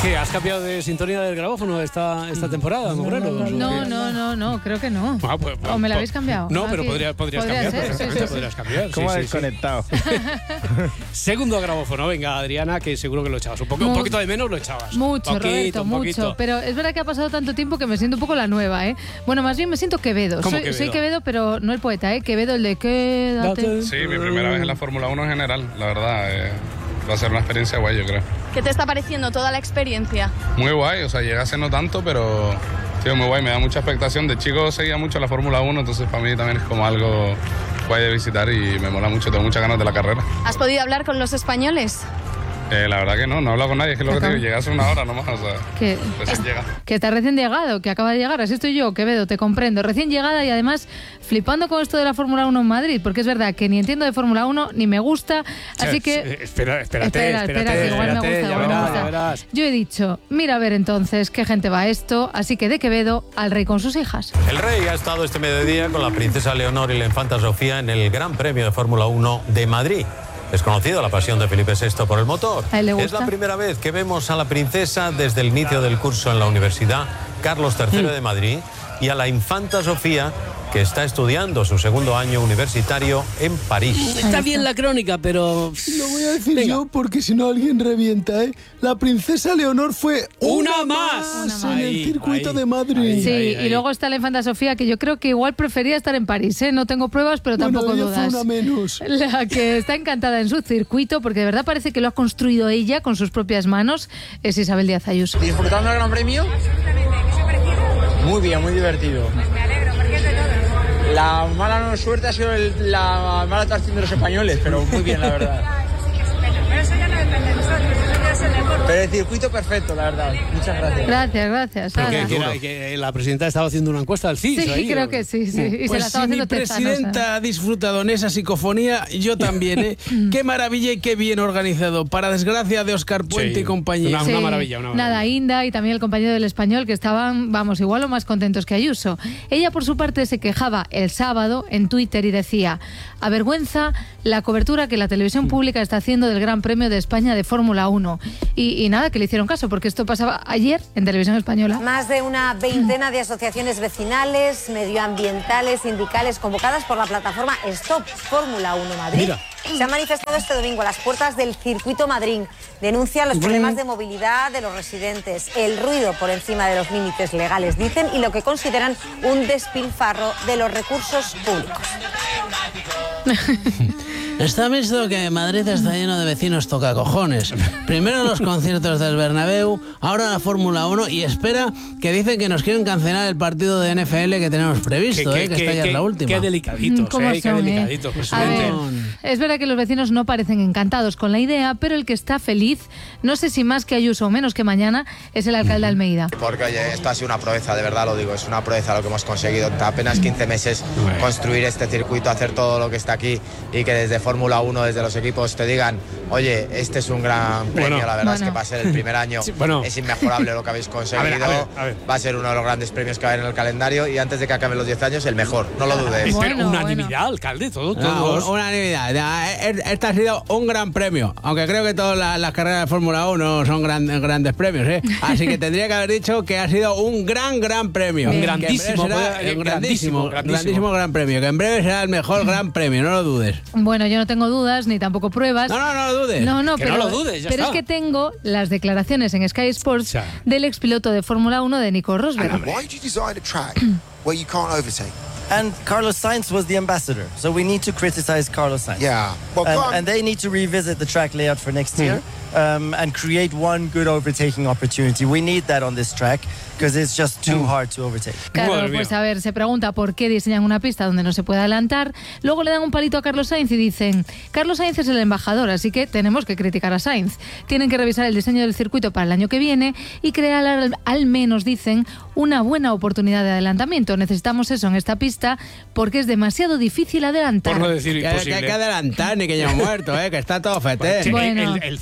¿Qué? ¿Has cambiado de sintonía del grabófono esta temporada, Moreno? No, creo que no. Pues, ¿O me la habéis cambiado? No, pero podrías cambiar. Ser, sí. Podrías cambiar. ¿Cómo has desconectado? Segundo grabófono, venga, Adriana, que seguro que lo echabas. Un poquito de menos lo echabas. Mucho, Roberto, mucho. Pero es verdad que ha pasado tanto tiempo que me siento un poco la nueva, ¿eh? Bueno, más bien me siento Quevedo. Soy Quevedo, pero no el poeta, ¿eh? Quevedo, el de Quédate. Sí, mi primera vez en la Fórmula 1 en general, la verdad. Va a ser una experiencia guay, yo creo. ¿Qué te está pareciendo toda la experiencia? Muy guay, o sea, llegase no tanto, pero tío, muy guay, me da mucha expectación. De chico seguía mucho la Fórmula 1, entonces para mí también es como algo guay de visitar y me mola mucho, tengo muchas ganas de la carrera. ¿Has podido hablar con los españoles? La verdad que no he hablado con nadie, es que lo que te digo, llegué hace una hora nomás, o sea, recién llega. Que está recién llegado, que acaba de llegar, así estoy yo, Quevedo, te comprendo. Recién llegada y además flipando con esto de la Fórmula 1 en Madrid, porque es verdad que ni entiendo de Fórmula 1, ni me gusta, así que... Espérate, que igual me gusta. Yo he dicho, mira a ver entonces qué gente va a esto, así que de Quevedo al rey con sus hijas. El rey ha estado este mediodía con la princesa Leonor y la infanta Sofía en el Gran Premio de Fórmula 1 de Madrid. Es conocido la pasión de Felipe VI por el motor. A él le gusta. Es la primera vez que vemos a la princesa desde el inicio del curso en la Universidad Carlos III de Madrid y a la infanta Sofía, que está estudiando su segundo año universitario en París. Está bien la crónica, pero... Lo voy a decir yo porque si no alguien revienta, ¿eh? La princesa Leonor fue una más en el circuito de Madrid. Sí, y luego está la infanta Sofía, que yo creo que igual prefería estar en París, ¿eh? No tengo pruebas, pero tampoco dudas. Fue una menos. La que está encantada en su circuito, porque de verdad parece que lo ha construido ella con sus propias manos, es Isabel Díaz Ayuso. ¿Disfrutando el Gran Premio? Muy bien, muy divertido. Me alegro, porque es de todo. La mala suerte ha sido la mala actuación de los españoles, pero muy bien, la verdad. Pero eso ya no depende de nosotros, eso ya es el deporte. Pero el circuito perfecto, la verdad. Muchas gracias. Gracias. Que la presidenta estaba haciendo una encuesta al CIS. Sí, ahí, creo que sí. Y pues se la estaba haciendo mi presidenta ha disfrutado en esa psicofonía, yo también, ¿eh? Qué maravilla y qué bien organizado. Para desgracia de Óscar Puente y compañía. Una maravilla. Nada, Inda y también el compañero del Español, que estaban, igual o más contentos que Ayuso. Ella, por su parte, se quejaba el sábado en Twitter y decía: avergüenza la cobertura que la televisión pública está haciendo del Gran Premio de España de Fórmula 1. Y nada, que le hicieron caso, porque esto pasaba ayer en Televisión Española. Más de una veintena de asociaciones vecinales, medioambientales, sindicales, convocadas por la plataforma Stop Fórmula 1 Madrid. Mira. Se han manifestado este domingo a las puertas del Circuito Madrid. Denuncian los problemas de movilidad de los residentes, el ruido por encima de los límites legales, dicen, y lo que consideran un despilfarro de los recursos públicos. Está visto que Madrid está lleno de vecinos tocacojones. Primero los conciertos del Bernabéu, ahora la Fórmula 1 y espera que dicen que nos quieren cancelar el partido de NFL que tenemos previsto, que esta ya es la última. Qué delicaditos, qué delicaditos, presidente. Es verdad que los vecinos no parecen encantados con la idea, pero el que está feliz, no sé si más que Ayuso o menos que mañana, es el alcalde Almeida. Porque oye, esto ha sido una proeza, de verdad lo digo, es una proeza lo que hemos conseguido. Apenas 15 meses construir este circuito, hacer todo lo que está aquí y que desde Fórmula 1, desde los equipos te digan, oye, este es un gran premio, la verdad es que va a ser el primer año, es inmejorable lo que habéis conseguido, a ver. va a ser uno de los grandes premios que va a haber en el calendario y antes de que acaben los 10 años, el mejor, no lo dudes. Pero unanimidad, alcalde, todo. Unanimidad. Este ha sido un gran premio, aunque creo que todas las carreras de Fórmula 1 son grandes premios, ¿eh? Así que tendría que haber dicho que ha sido un gran premio. Un grandísimo gran premio, que en breve será el mejor gran premio, no lo dudes. Bueno, yo no tengo dudas ni tampoco pruebas. No lo dudes. Pero no lo dudes, ya pero está. Es que tengo las declaraciones en Sky Sports del expiloto de Fórmula 1 de Nico Rosberg. Why did you design a track where you can't overtake? And Carlos Sainz was the ambassador, so we need to criticize Carlos Sainz. Yeah. Well, and they need to revisit the track layout for next year and create one good overtaking opportunity. We need that on this track because it's just too hard to overtake. Claro, pues a ver, se pregunta por qué diseñan una pista donde no se puede adelantar. Luego le dan un palito a Carlos Sainz y dicen: Carlos Sainz es el embajador, así que tenemos que criticar a Sainz. Tienen que revisar el diseño del circuito para el año que viene y crear al menos, dicen, una buena oportunidad de adelantamiento. Necesitamos eso en esta pista porque es demasiado difícil adelantar. Por no decir imposible. Que hay que adelantar, ni que ya muerto, que está todo fete. Bueno. El césped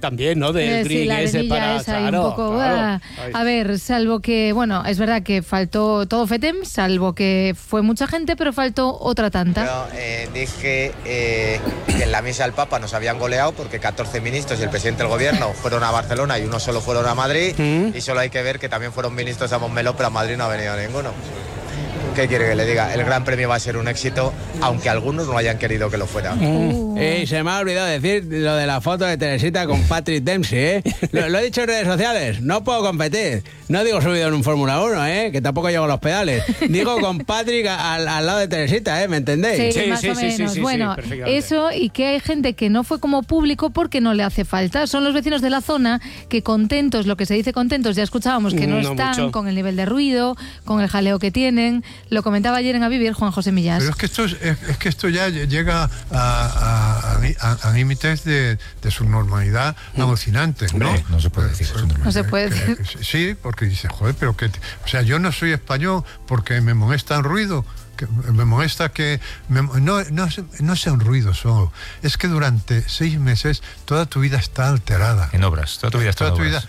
también, ¿no? Del Sí, la ese arenilla para... esa y un Claro, poco... claro. A ver, salvo que, bueno, es verdad que faltó todo FETEM, salvo que fue mucha gente, pero faltó otra tanta. Yo dije que en la misa del Papa nos habían goleado porque 14 ministros y el presidente del gobierno fueron a Barcelona y uno solo fueron a Madrid, y solo hay que ver que también fueron ministros a Montmeló, pero a Madrid no ha venido ninguno. ¿Qué quiere que le diga? El Gran Premio va a ser un éxito, aunque algunos no hayan querido que lo fuera. Y se me ha olvidado decir lo de la foto de Teresita con Patrick Dempsey, ¿eh? Lo he dicho en redes sociales, no puedo competir. No digo subido en un Fórmula 1, que tampoco llego a los pedales. Digo con Patrick al lado de Teresita, ¿me entendéis? Sí, más o menos. Bueno, eso, y que hay gente que no fue como público porque no le hace falta. Son los vecinos de la zona que contentos, lo que se dice contentos, ya escuchábamos que no están mucho con el nivel de ruido, con el jaleo que tienen. Lo comentaba ayer en A Vivir Juan José Millás. Pero es que esto ya llega a límites de subnormalidad alucinantes, ¿no? No se puede decir subnormalidad. No se puede decir. Sí, porque dice, joder, pero que... O sea, yo no soy español porque me molesta el ruido. Me molesta que... No sea un ruido solo. Es que durante 6 meses toda tu vida está alterada. En obras. Toda tu vida está en obras.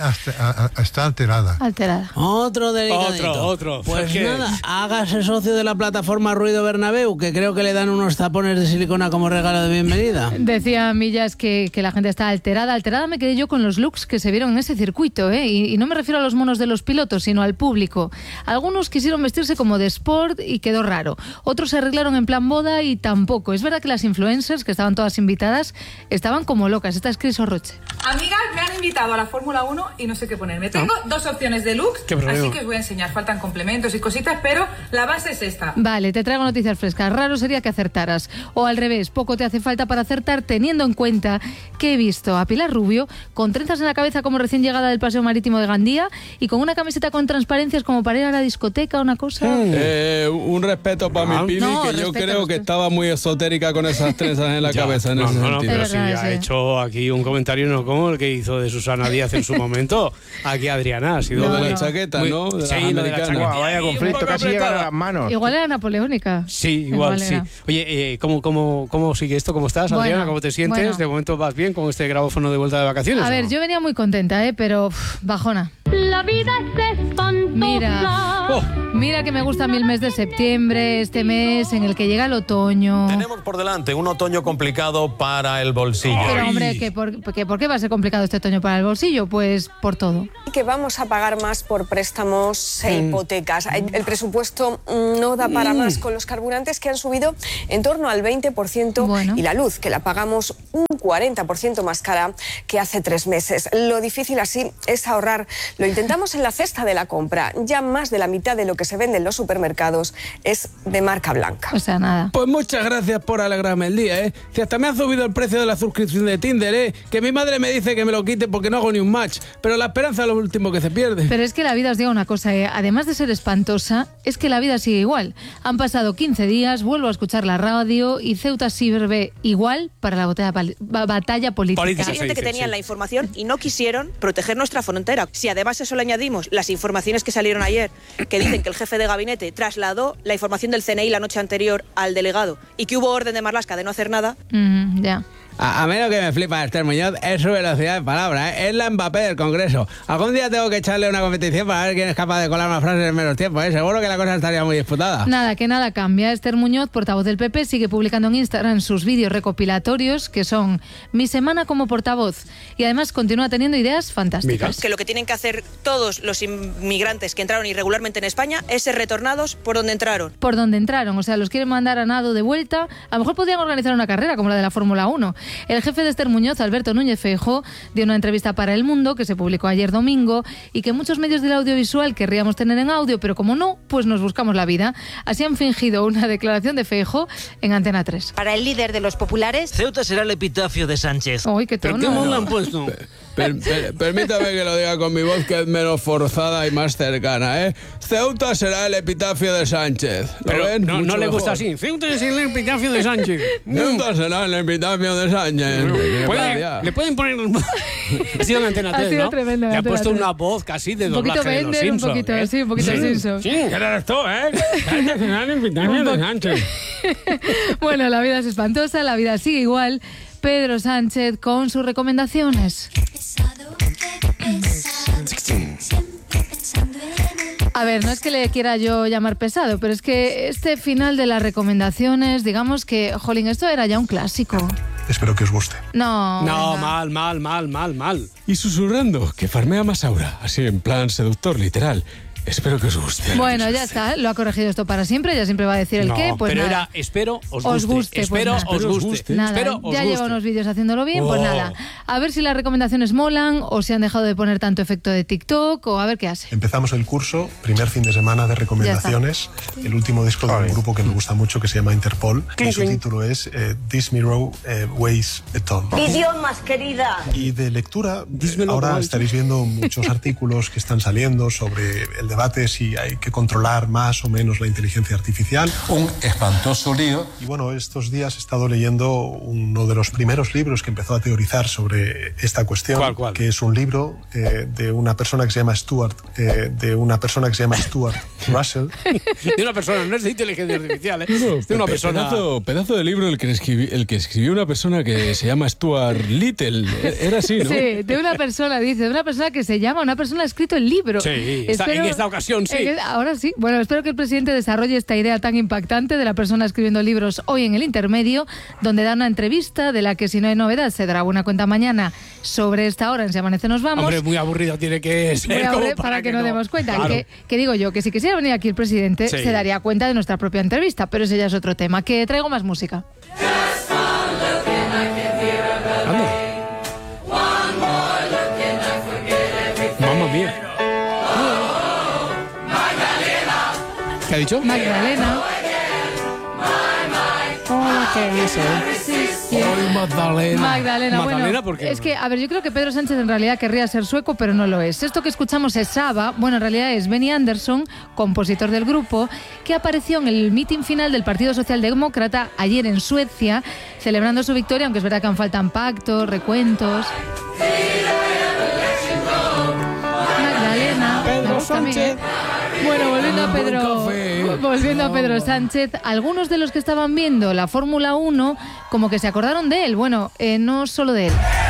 Está alterada. Otro delicadito. Otro. Pues nada, hágase socio de la plataforma Ruido Bernabéu, que creo que le dan unos tapones de silicona como regalo de bienvenida. Decía Millas que la gente está alterada. Alterada me quedé yo con los looks que se vieron en ese circuito, ¿eh? Y no me refiero a los monos de los pilotos, sino al público. Algunos quisieron vestirse como de sport y quedó raro. Otros se arreglaron en plan boda y tampoco. Es verdad que las influencers, que estaban todas invitadas, estaban como locas. Esta es Cris Orroche. Amigas, me han invitado a la Fórmula 1 y no sé qué ponerme. Tengo 2 opciones de looks, así que os voy a enseñar. Faltan complementos y cositas, pero la base es esta. Vale, te traigo noticias frescas. Raro sería que acertaras. O al revés, poco te hace falta para acertar, teniendo en cuenta que he visto a Pilar Rubio con trenzas en la cabeza como recién llegada del paseo marítimo de Gandía y con una camiseta con transparencias como para ir a la discoteca, una cosa... Un respeto para mi Pili, que yo creo que estaba muy esotérica con esas trenzas en la cabeza. En ese sentido. Pero sí, ha hecho aquí un comentario no como el que hizo de Susana Díaz en su momento. Aquí Adriana ha sido... Lo de la chaqueta, ¿no? De sí, lo de la chaqueta. Vaya conflicto, casi llegan a las manos. Igual era napoleónica. Sí, igual sí. Oye, ¿cómo sigue esto? ¿Cómo estás, Adriana? ¿Cómo te sientes? Bueno. ¿De momento vas bien con este grabófono de vuelta de vacaciones? A ver, yo venía muy contenta, pero bajona. La vida es espantosa. Mira que me gusta a mí el mes de septiembre, este mes en el que llega el otoño. Tenemos por delante un otoño complicado para el bolsillo. Pero hombre, ¿por qué va a ser complicado este otoño para el bolsillo? Pues por todo. Que vamos a pagar más por préstamos e hipotecas. El presupuesto no da para más con los carburantes que han subido en torno al 20% y la luz, que la pagamos un 40% más cara que hace 3 meses. Lo difícil así es ahorrar. Lo intentamos en la cesta de la compra. Ya más de la mitad de lo que se vende en los supermercados es de marca blanca. O sea, nada. Pues muchas gracias por alegrarme el día, Si hasta me ha subido el precio de la suscripción de Tinder, Que mi madre me dice que me lo quite porque no hago ni un match. Pero la esperanza es lo último que se pierde. Pero es que la vida, os digo una cosa, además de ser espantosa, es que la vida sigue igual. Han pasado 15 días, vuelvo a escuchar la radio y Ceuta sirve igual para la batalla política. Hay gente que tenían la información y no quisieron proteger nuestra frontera. Si además eso le añadimos las informaciones que salieron ayer, que dicen que el jefe de gabinete trasladó la información del CNI la noche anterior al delegado y que hubo orden de Marlaska de no hacer nada. Ya. A mí lo que me flipa Esther Muñoz es su velocidad de palabra, Es la Mbappé del Congreso. Algún día tengo que echarle una competición para ver quién es capaz de colar más frases en menos tiempo, Seguro que la cosa estaría muy disputada. Nada cambia. Esther Muñoz, portavoz del PP, sigue publicando en Instagram sus vídeos recopilatorios, que son Mi semana como portavoz. Y además continúa teniendo ideas fantásticas. Que lo que tienen que hacer todos los inmigrantes que entraron irregularmente en España es ser retornados por donde entraron. Por donde entraron, o sea, los quieren mandar a nado de vuelta. A lo mejor podrían organizar una carrera como la de la Fórmula 1. El jefe de Esther Muñoz, Alberto Núñez Feijóo, dio una entrevista para El Mundo que se publicó ayer domingo y que muchos medios del audiovisual querríamos tener en audio, pero como no, pues nos buscamos la vida. Así han fingido una declaración de Feijóo en Antena 3. Para el líder de los populares, Ceuta será el epitafio de Sánchez. Uy, qué tono. ¿Pero qué modo han puesto? Permítame que lo diga con mi voz, que es menos forzada y más cercana, Ceuta será el epitafio de Sánchez. Pero no le gusta así. Ceuta será el epitafio de Sánchez. Ceuta será el epitafio de Sánchez. Le pueden poner... Ha sido en Antena 3, ¿no? Tremendo, le ha puesto una voz casi de doblaje de los Simpsons. Un poquito Simpsons. Sí, que eres tú, Será el epitafio de Sánchez. Bueno, la vida es espantosa, la vida sigue igual, Pedro Sánchez con sus recomendaciones. A ver, no es que le quiera yo llamar pesado, pero es que este final de las recomendaciones, digamos que, jolín, esto era ya un clásico. Espero que os guste. No, mal. Y susurrando, que farmea Masaura, así en plan seductor, literal. Espero que os guste. Bueno, ya está, lo ha corregido esto para siempre, ya siempre va a decir el qué, pues pero nada. era espero os guste. Espero os guste. Nada, Espero os ya guste. lleva unos vídeos haciéndolo bien, pues nada. A ver si las recomendaciones molan o si han dejado de poner tanto efecto de TikTok o a ver qué hace. Empezamos el curso, primer fin de semana de recomendaciones. El último disco de un grupo que me gusta mucho que se llama Interpol. Y su título es This Mirror Weighs a Ton. Idiomas, querida. Y de lectura, ahora estaréis viendo muchos artículos que están saliendo sobre el debate si hay que controlar más o menos la inteligencia artificial. Un espantoso lío. Y bueno, estos días he estado leyendo uno de los primeros libros que empezó a teorizar sobre esta cuestión. ¿Cuál? Que es un libro de una persona que se llama Stuart Russell. De una persona, no es de inteligencia artificial, ¿eh? De una persona. Pedazo de libro el que escribió una persona que se llama Stuart Little. Era así, ¿no? Sí, de una persona, dice, de una persona que se llama, una persona ha escrito el libro. Sí, en esta ocasión sí. Ahora sí. Bueno, espero que el presidente desarrolle esta idea tan impactante de la persona escribiendo libros hoy en el intermedio, donde da una entrevista de la que, si no hay novedad, se dará buena cuenta mañana sobre esta hora en Si Amanece Nos Vamos. Hombre, muy aburrido tiene que ser. Para que no demos cuenta. Claro. Que digo yo, que si quisiera venir aquí el presidente, sí, se daría cuenta de nuestra propia entrevista, pero ese ya es otro tema. Que traigo más música. Mamma mía. ¿Qué ha dicho? Magdalena. Hola, ¿qué hace? Hoy Magdalena. Magdalena, Magdalena, ¿por qué? Es que, a ver, yo creo que Pedro Sánchez en realidad querría ser sueco, pero no lo es. Esto que escuchamos es Saba, bueno, en realidad es Benny Andersson, compositor del grupo, que apareció en el mitin final del Partido Socialdemócrata ayer en Suecia, celebrando su victoria, aunque es verdad que aún faltan pactos, recuentos. Magdalena, me gusta a mí, ¿eh? Bueno, volviendo a Pedro Sánchez, algunos de los que estaban viendo la Fórmula 1 como que se acordaron de él. Bueno, no solo de él.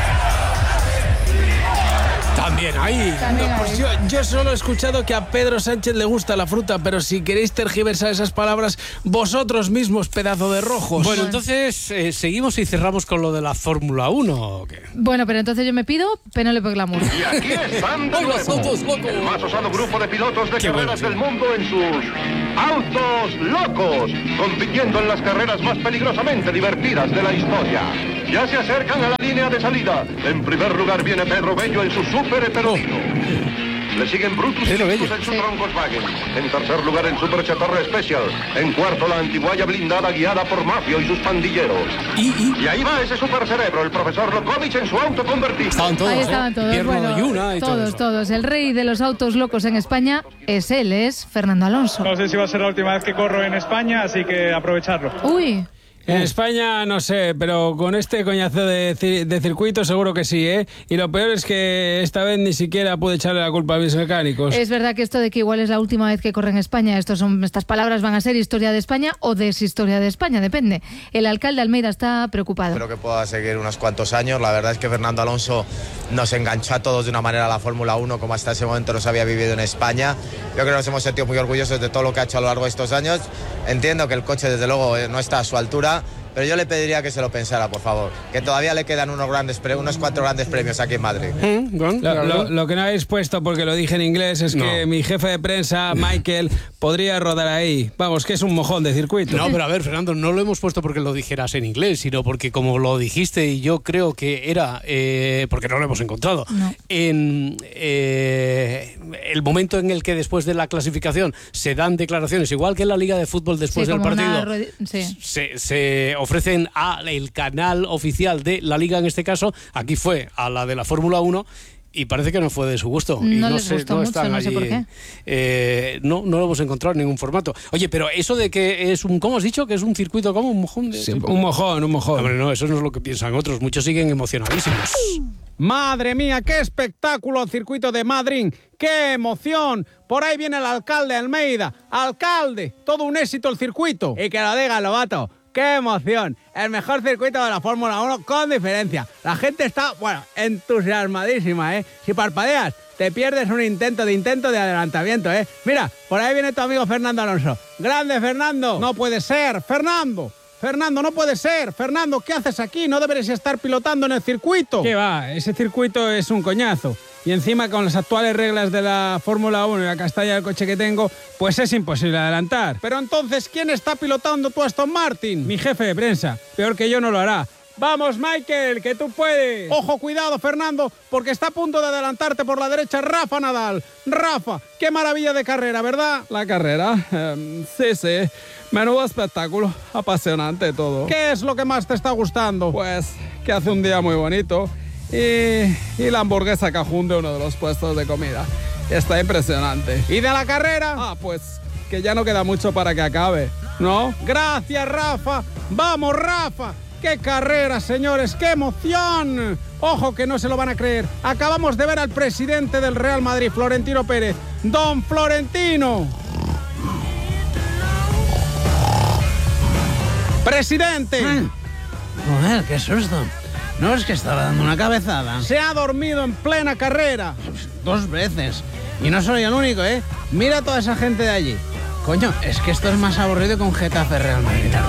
También ahí. Pues yo solo he escuchado que a Pedro Sánchez le gusta la fruta, pero si queréis tergiversar esas palabras, vosotros mismos, pedazo de rojos. Bueno, entonces seguimos y cerramos con lo de la Fórmula 1, ¿o qué? Bueno, pero entonces yo me pido Penélope Glamour. Y aquí están de nuevo, el más osado grupo de pilotos de carreras del mundo en sus autos locos, compitiendo en las carreras más peligrosamente divertidas de la historia. Ya se acercan a la línea de salida. En primer lugar viene Pedro Bello en su Super Eterno. Le siguen Brutus en su Volkswagen. En tercer lugar el Super Chatarra Special. En cuarto la antiguaya blindada guiada por Mafio y sus pandilleros. Y ahí va ese super cerebro, el profesor Lokovic en su auto convertido. Ahí estaban todos, bueno, todos. El rey de los autos locos en España es él, es Fernando Alonso. No sé si va a ser la última vez que corro en España, así que aprovecharlo. Uy. En España no sé, pero con este coñazo de circuito seguro que sí, ¿eh? Y lo peor es que esta vez ni siquiera pude echarle la culpa a mis mecánicos. Es verdad que esto de que igual es la última vez que corre en España, estas palabras van a ser historia de España o deshistoria de España, depende. El alcalde Almeida está preocupado. Espero que pueda seguir unos cuantos años. La verdad es que Fernando Alonso nos enganchó a todos de una manera a la Fórmula 1 como hasta ese momento no se había vivido en España. Yo creo que nos hemos sentido muy orgullosos de todo lo que ha hecho a lo largo de estos años. Entiendo que el coche desde luego no está a su altura, pero yo le pediría que se lo pensara, por favor. Que todavía le quedan unos 4 grandes premios aquí en Madrid. Lo que no habéis puesto, porque lo dije en inglés, es que mi jefe de prensa, Michael, podría rodar ahí. Vamos, que es un mojón de circuito. No, pero a ver, Fernando, no lo hemos puesto porque lo dijeras en inglés, sino porque como lo dijiste, y yo creo que era, porque no lo hemos encontrado, en el momento en el que después de la clasificación se dan declaraciones, igual que en la Liga de Fútbol después del partido, se ofrecen al canal oficial de la Liga, en este caso, aquí fue a la de la Fórmula 1, y parece que no fue de su gusto. No les gustó mucho, no sé por qué. No lo hemos encontrado en ningún formato. Oye, pero eso de que es un, ¿cómo has dicho? Que es un circuito como un mojón. Sí, un mojón. Hombre, no, eso no es lo que piensan otros. Muchos siguen emocionadísimos. ¡Madre mía, qué espectáculo el circuito de Madrid! ¡Qué emoción! Por ahí viene el alcalde Almeida. ¡Alcalde! Todo un éxito el circuito. Y que lo diga Lobato, ¡Qué emoción! El mejor circuito de la Fórmula 1 con diferencia. La gente está, entusiasmadísima, ¿eh? Si parpadeas, te pierdes un intento de adelantamiento, ¿eh? Mira, por ahí viene tu amigo Fernando Alonso. ¡Grande, Fernando! ¡No puede ser! ¡Fernando! Fernando, no puede ser. Fernando, ¿qué haces aquí? No deberías estar pilotando en el circuito. ¿Qué va? Ese circuito es un coñazo. Y encima, con las actuales reglas de la Fórmula 1 y la castalla del coche que tengo, pues es imposible adelantar. Pero entonces, ¿quién está pilotando tu Aston Martin? Mi jefe de prensa. Peor que yo no lo hará. ¡Vamos, Michael, que tú puedes! Ojo, cuidado, Fernando, porque está a punto de adelantarte por la derecha Rafa Nadal. Rafa, qué maravilla de carrera, ¿verdad? ¿La carrera? Sí. Menudo espectáculo. Apasionante todo. ¿Qué es lo que más te está gustando? Pues que hace un día muy bonito y la hamburguesa Cajún de uno de los puestos de comida. Está impresionante. ¿Y de la carrera? Pues que ya no queda mucho para que acabe, ¿no? Gracias, Rafa. ¡Vamos, Rafa! ¡Qué carrera, señores! ¡Qué emoción! Ojo que no se lo van a creer. Acabamos de ver al presidente del Real Madrid, Florentino Pérez. ¡Don Florentino! ¡Presidente! Joder, qué susto. No, es que estaba dando una cabezada. Se ha dormido en plena carrera. 2 veces. Y no soy el único, ¿eh? Mira a toda esa gente de allí. Coño, es que esto es más aburrido que un Getafe Real Madrid.